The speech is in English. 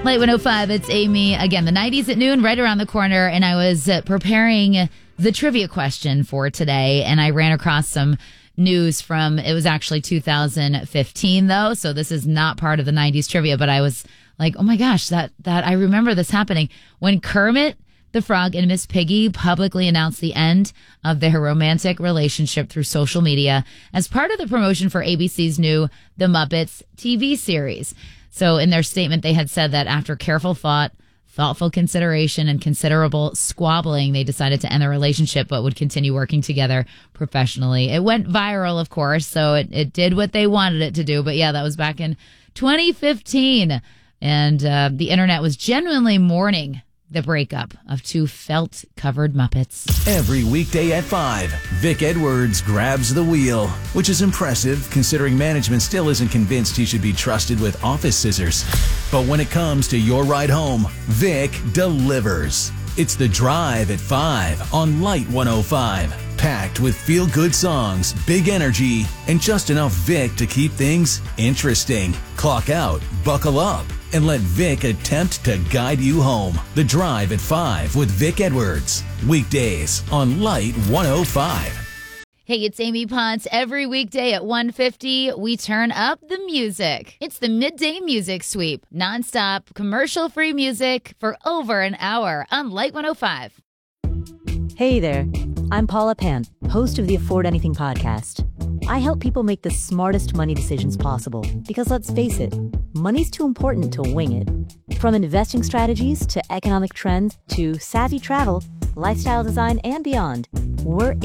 Light 105, it's Amy. Again, the 90s at noon, right around the corner, and I was preparing the trivia question for today, and I ran across some news from, it was actually 2015, though, so this is not part of the 90s trivia, but I was like, oh my gosh, that I remember this happening. When Kermit the Frog and Miss Piggy publicly announced the end of their romantic relationship through social media as part of the promotion for ABC's new The Muppets TV series. So in their statement, they had said that after careful thought, thoughtful consideration, and considerable squabbling, they decided to end the relationship but would continue working together professionally. It went viral, of course, so it did what they wanted it to do. But yeah, that was back in 2015. And the internet was genuinely mourning the breakup of two felt-covered Muppets. Every weekday at 5, Vic Edwards grabs the wheel, which is impressive considering management still isn't convinced he should be trusted with office scissors. But when it comes to your ride home, Vic delivers. It's The Drive at 5 on Light 105. Packed with feel-good songs, big energy, and just enough Vic to keep things interesting. Clock out, buckle up, and let Vic attempt to guide you home. The Drive at 5 with Vic Edwards. Weekdays on Light 105. Hey, it's Amy Ponce. Every weekday at 1:50, we turn up the music. It's the Midday Music Sweep. Non-stop, commercial-free music for over an hour on Light 105. Hey there, I'm Paula Pant, host of the Afford Anything podcast. I help people make the smartest money decisions possible because, let's face it, money's too important to wing it. From investing strategies to economic trends to savvy travel, lifestyle design, and beyond, we're